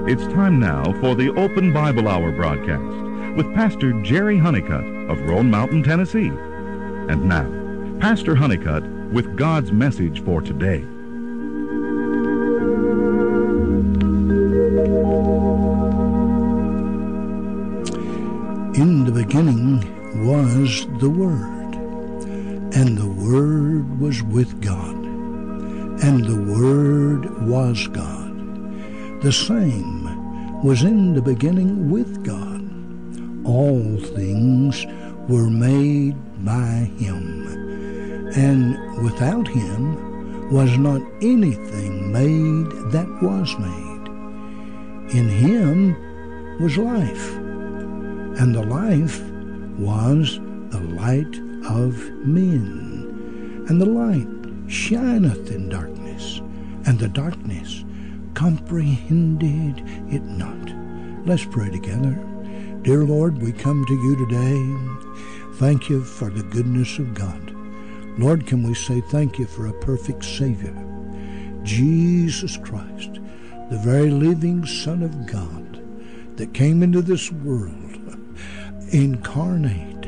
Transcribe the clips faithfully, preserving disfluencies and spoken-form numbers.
It's time now for the Open Bible Hour broadcast with Pastor Jerry Honeycutt of Roan Mountain, Tennessee. And now, Pastor Honeycutt with God's message for today. In the beginning was the Word, and the Word was with God, and the Word was God. The same was in the beginning with God. All things were made by Him, and without Him was not anything made that was made. In Him was life, and the life was the light of men. And the light shineth in darkness, and the darkness comprehended it not. Let's pray together. Dear Lord, we come to you today. Thank you for the goodness of God. Lord, can we say thank you for a perfect Savior, Jesus Christ, the very living Son of God that came into this world, incarnate,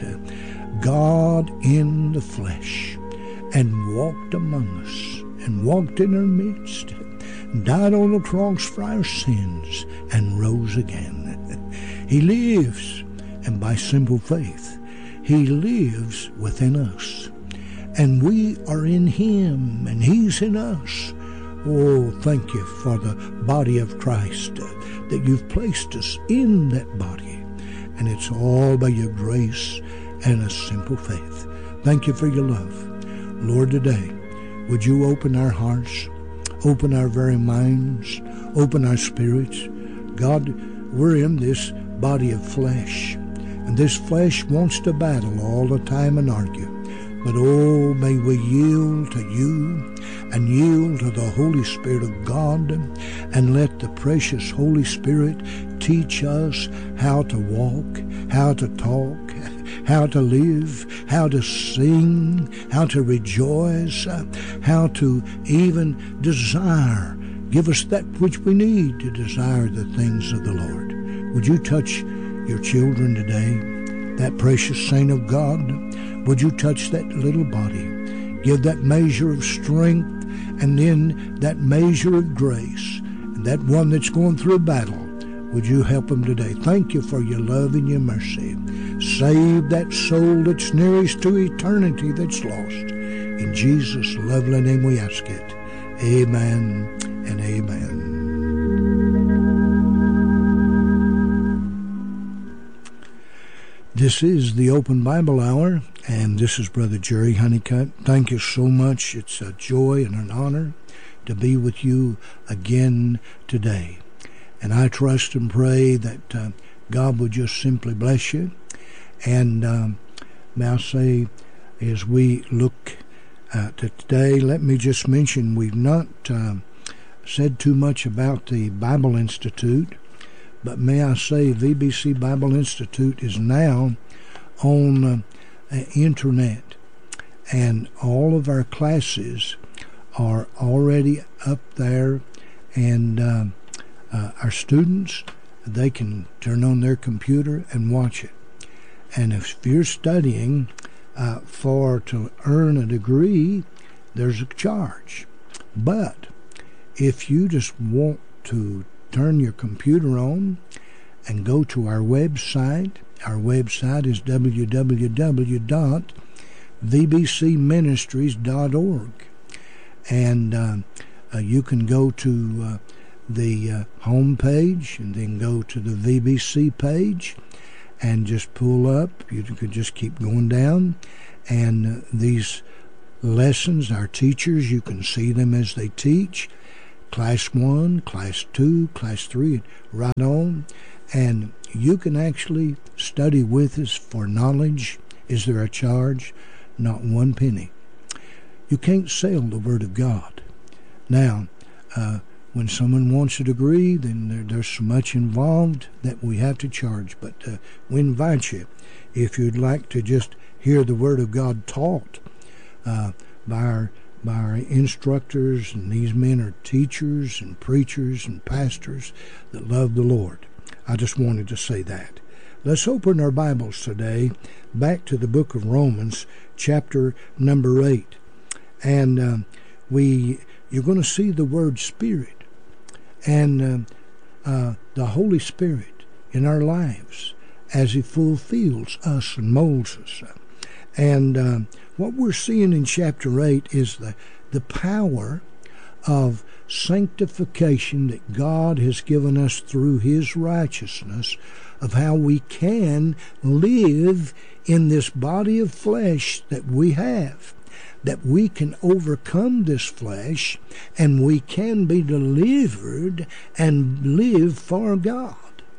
God in the flesh, and walked among us, and walked in our midst, died on the cross for our sins, and rose again. He lives, and by simple faith, He lives within us. And we are in Him, and He's in us. Oh, thank you for the body of Christ, that you've placed us in that body. And it's all by your grace and a simple faith. Thank you for your love. Lord, today, would you open our hearts, open our very minds, open our spirits. God, we're in this body of flesh, and this flesh wants to battle all the time and argue. But oh, may we yield to you and yield to the Holy Spirit of God, and let the precious Holy Spirit teach us how to walk, how to talk, how to live, how to sing, how to rejoice, how to even desire. Give us that which we need to desire the things of the Lord. Would you touch your children today, that precious saint of God? Would you touch that little body? Give that measure of strength, and then that measure of grace, and that one that's going through a battle. Would you help them today? Thank you for your love and your mercy. Save that soul that's nearest to eternity that's lost. In Jesus' lovely name we ask it. Amen and amen. This is the Open Bible Hour, and this is Brother Jerry Honeycutt. Thank you so much. It's a joy and an honor to be with you again today. And I trust and pray that uh, God would just simply bless you. And um, may I say, as we look uh, to today, let me just mention we've not uh, said too much about the Bible Institute, but may I say V B C Bible Institute is now on uh, uh, internet, and all of our classes are already up there, and uh, uh, our students, they can turn on their computer and watch it. And if you're studying uh, for to earn a degree, there's a charge. But if you just want to turn your computer on and go to our website, our website is w w w dot v b c ministries dot org. And uh, uh, you can go to uh, the uh, home page, and then go to the V B C page, and just pull up. You could just keep going down, and uh, these lessons, our teachers, you can see them as they teach. Class one, class two, class three, right on. And you can actually study with us for knowledge. Is there a charge? Not one penny. You can't sell the Word of God. Now, uh, when someone wants a degree, then there, there's so much involved that we have to charge. But uh, we invite you, if you'd like to just hear the Word of God taught uh, by our by our instructors, and these men are teachers and preachers and pastors that love the Lord. I just wanted to say that. Let's open our Bibles today back to the book of Romans, chapter number eight. And uh, we, you're going to see the word Spirit and uh, uh, the Holy Spirit in our lives as He fulfills us and molds us. And uh, what we're seeing in chapter eight is the, the power of sanctification that God has given us through His righteousness, of how we can live in this body of flesh that we have, that we can overcome this flesh and we can be delivered and live for God.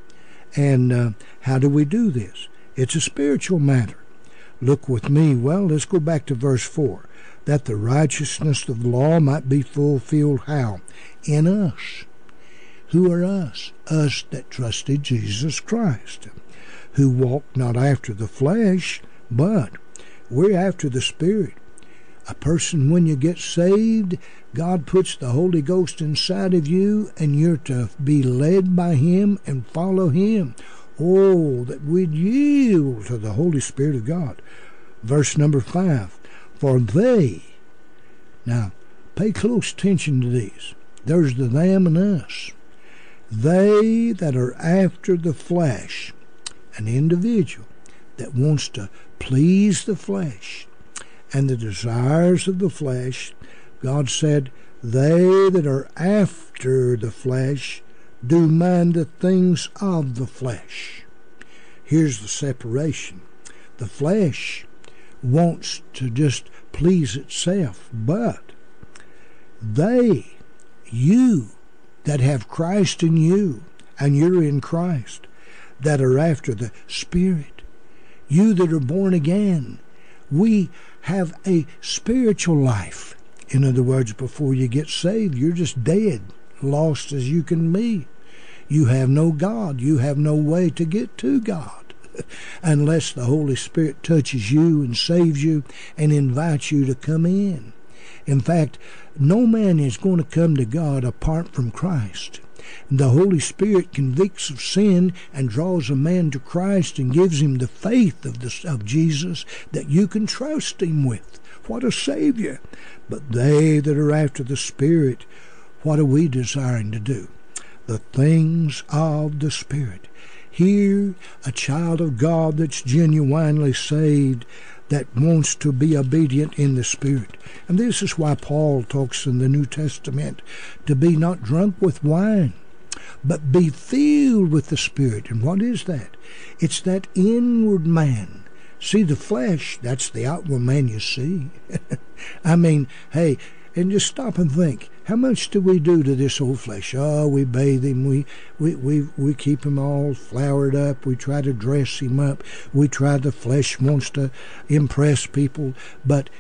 And uh, how do we do this? It's a spiritual matter. Look with me. Well, let's go back to verse four. That the righteousness of the law might be fulfilled how? In us. Who are us? Us that trusted Jesus Christ, who walk not after the flesh, but we're after the Spirit. A person, when you get saved, God puts the Holy Ghost inside of you, and you're to be led by Him and follow Him. Oh, that we'd yield to the Holy Spirit of God. Verse number five. For they, now pay close attention to these. There's the them and us. They that are after the flesh, an individual that wants to please the flesh and the desires of the flesh, God said, they that are after the flesh do mind the things of the flesh. Here's the separation. The flesh wants to just please itself, but they, you that have Christ in you, and you're in Christ, that are after the Spirit, you that are born again, we have a spiritual life. In other words, before you get saved, you're just dead, lost as you can be. You have no God. You have no way to get to God unless the Holy Spirit touches you and saves you and invites you to come in. In fact, no man is going to come to God apart from Christ. The Holy Spirit convicts of sin and draws a man to Christ and gives him the faith of, the, of Jesus that you can trust Him with. What a Savior! But they that are after the Spirit, what are we desiring to do? The things of the Spirit. Here, a child of God that's genuinely saved, that wants to be obedient in the Spirit. And this is why Paul talks in the New Testament to be not drunk with wine, but be filled with the Spirit. And what is that? It's that inward man. See, the flesh, that's the outward man you see. I mean, hey, and just stop and think. How much do we do to this old flesh? Oh, we bathe him. We, we, we, we keep him all flowered up. We try to dress him up. We try. The flesh wants to impress people. But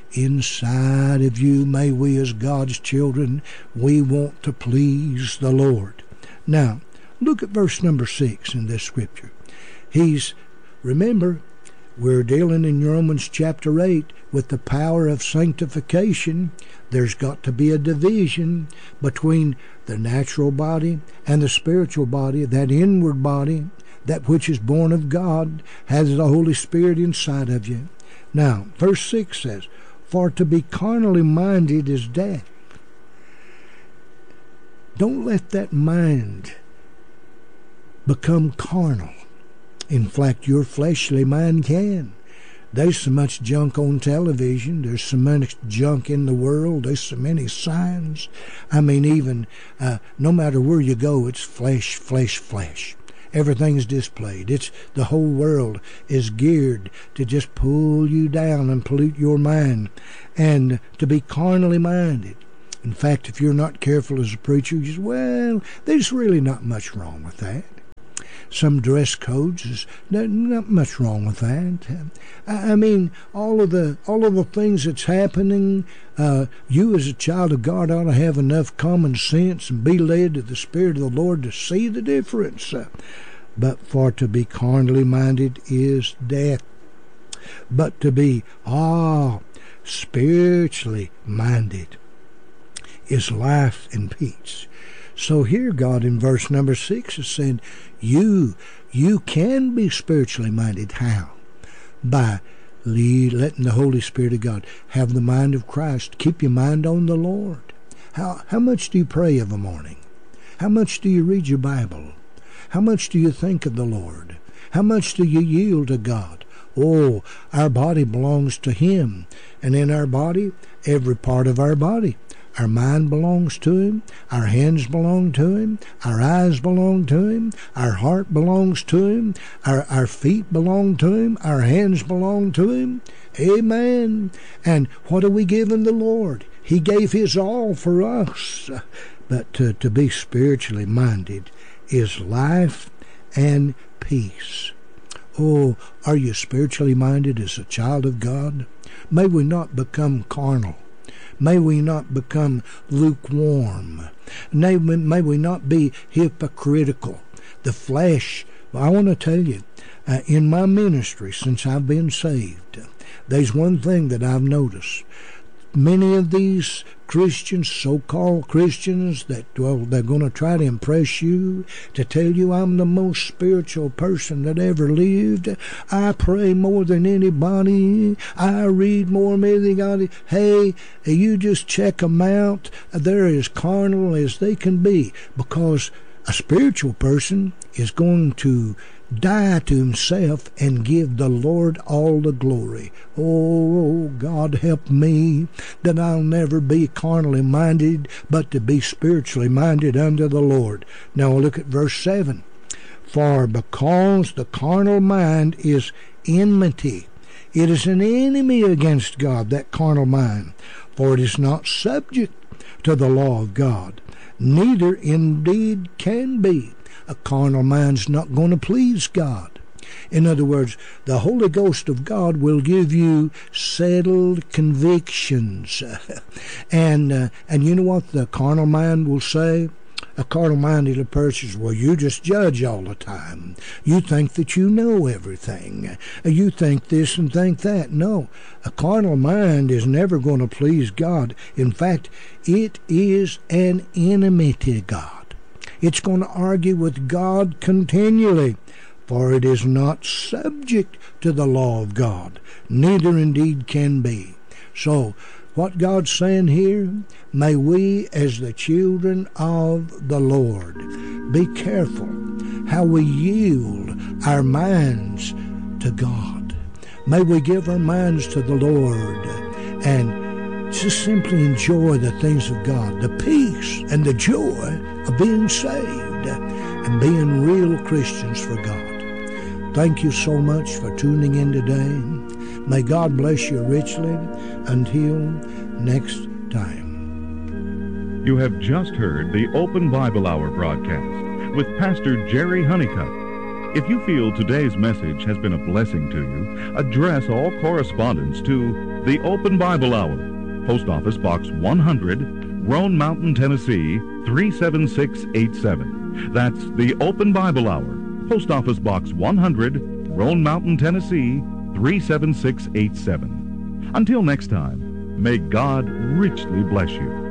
inside of you, may we as God's children, we want to please the Lord. Now, look at verse number six in this scripture. He's, remember, we're dealing in Romans chapter eight with the power of sanctification. There's got to be a division between the natural body and the spiritual body. That inward body, that which is born of God, has the Holy Spirit inside of you. Now, verse six says, for to be carnally minded is death. Don't let that mind become carnal. In fact, your fleshly mind can. There's so much junk on television. There's so much junk in the world. There's so many signs. I mean, even uh, no matter where you go, it's flesh, flesh, flesh. Everything's displayed. It's the whole world is geared to just pull you down and pollute your mind and to be carnally minded. In fact, if you're not careful as a preacher, you say, well, there's really not much wrong with that. Some dress codes, is not, not much wrong with that. I, I mean, all of the all of the things that's happening, uh, you as a child of God ought to have enough common sense and be led to the Spirit of the Lord to see the difference. Uh, but for to be carnally minded is death. But to be, ah, spiritually minded is life and peace. So here God in verse number six is saying, you, you can be spiritually minded. How? By letting the Holy Spirit of God have the mind of Christ. Keep your mind on the Lord. How, how much do you pray of a morning? How much do you read your Bible? How much do you think of the Lord? How much do you yield to God? Oh, our body belongs to Him. And in our body, every part of our body, our mind belongs to Him, our hands belong to Him, our eyes belong to Him, our heart belongs to Him, our, our feet belong to Him, our hands belong to Him. Amen. And what are we giving the Lord? He gave His all for us. But to, to be spiritually minded is life and peace. Oh, are you spiritually minded as a child of God? May we not become carnal. May we not become lukewarm. May we, may we not be hypocritical. The flesh, I want to tell you, uh, in my ministry since I've been saved, there's one thing that I've noticed. Many of these Christians, so-called Christians, that, well, they're going to try to impress you, to tell you I'm the most spiritual person that ever lived. I pray more than anybody. I read more than anybody. Hey, you just check them out. They're as carnal as they can be, because a spiritual person is going to die to himself and give the Lord all the glory. Oh, God help me that I'll never be carnally minded, but to be spiritually minded unto the Lord. Now look at verse seven. For because the carnal mind is enmity, it is an enemy against God, that carnal mind. For it is not subject to the law of God, neither indeed can be. A carnal mind's not going to please God. In other words, the Holy Ghost of God will give you settled convictions. and uh, and you know what the carnal mind will say? A carnal-minded person says, well, you just judge all the time. You think that you know everything. You think this and think that. No, a carnal mind is never going to please God. In fact, it is an enemy to God. It's going to argue with God continually, for it is not subject to the law of God, neither indeed can be. So, what God's saying here, may we as the children of the Lord be careful how we yield our minds to God. May we give our minds to the Lord and just simply enjoy the things of God, the peace and the joy of being saved and being real Christians for God. Thank you so much for tuning in today. May God bless you richly. Until next time. You have just heard the Open Bible Hour broadcast with Pastor Jerry Honeycutt. If you feel today's message has been a blessing to you, address all correspondence to the Open Bible Hour, Post Office Box one hundred, Roan Mountain, Tennessee, three seven six eight seven. That's the Open Bible Hour, Post Office Box one hundred, Roan Mountain, Tennessee, three seven six eight seven. Until next time, may God richly bless you.